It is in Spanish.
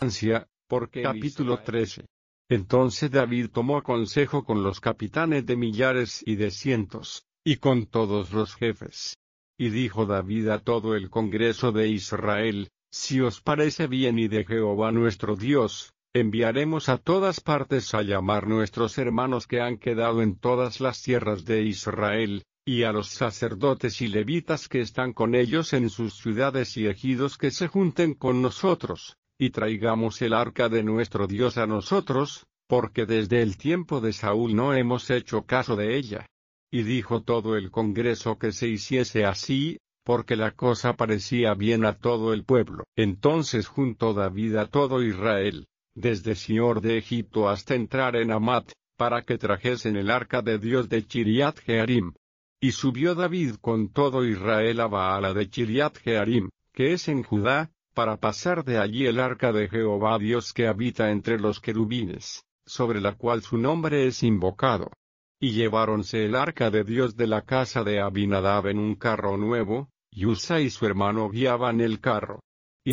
Porque capítulo 13. Entonces David tomó consejo con los capitanes de millares y de cientos, y con todos los jefes. Y dijo David a todo el congreso de Israel: si os parece bien y de Jehová nuestro Dios, enviaremos a todas partes a llamar nuestros hermanos que han quedado en todas las tierras de Israel, y a los sacerdotes y levitas que están con ellos en sus ciudades y ejidos que se junten con nosotros, y traigamos el arca de nuestro Dios a nosotros, porque desde el tiempo de Saúl no hemos hecho caso de ella. Y dijo todo el congreso que se hiciese así, porque la cosa parecía bien a todo el pueblo. Entonces juntó David a todo Israel, desde Sior de Egipto hasta entrar en Amat, para que trajesen el arca de Dios de Chiriat Jearim. Y subió David con todo Israel a Baala de Chiriat Jearim, que es en Judá, para pasar de allí el arca de Jehová Dios que habita entre los querubines, sobre la cual su nombre es invocado. Y lleváronse el arca de Dios de la casa de Abinadab en un carro nuevo, y Usa y su hermano guiaban el carro.